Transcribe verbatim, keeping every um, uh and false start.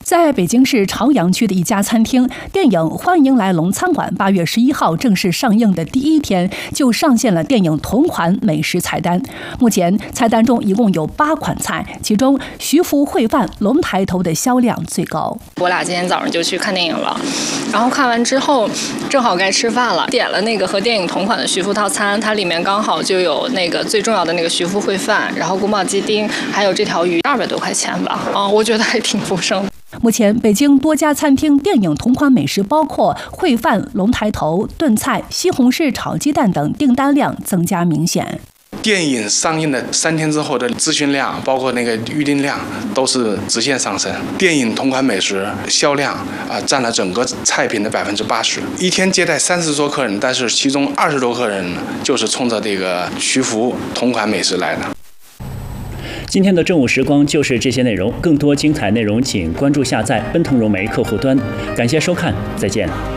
在北京市朝阳区的一家餐厅，电影《欢迎来龙餐馆》八月十一号正式上映的第一天，就上线了电影同款美食菜单。目前菜单中一共有八款菜，其中徐福烩饭龙抬头的销量最高。 我俩今天早上就去看电影了，然后看完之后正好该吃饭了，点了那个和电影同款的徐福套餐，它里面刚好就有那个最重要的那个徐福烩饭，然后宫保鸡丁，还有这条鱼，二百多块钱吧，啊、嗯，我觉得还挺丰盛的。 目前，北京多家餐厅电影同款美食，包括烩饭、龙抬头、炖菜、西红柿炒鸡蛋等，订单量增加明显。 电影上映的三天之后的咨询量，包括那个预订量，都是直线上升。电影同款美食销量啊、呃，占了整个菜品的百分之八十。一天接待三十桌客人，但是其中二十多客人就是冲着这个徐福同款美食来的。 今天的正午时光就是这些内容，更多精彩内容请关注下载奔腾融媒客户端。感谢收看，再见。